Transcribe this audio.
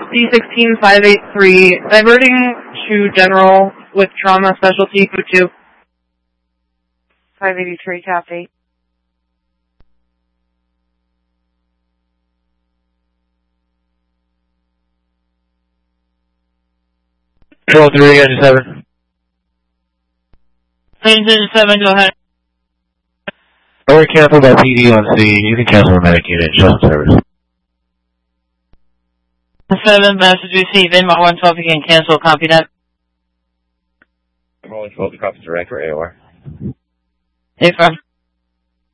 C16583, diverting to general with trauma specialty, code 2. 583, copy. Control 3, engine 7. Engine 7, go ahead. Or cancel by PD on C. You can cancel the medic unit. Show some service. 7, message received. Inmar 112, you can cancel. Copy that. Rolling 12, copy direct for AOR. Affirm.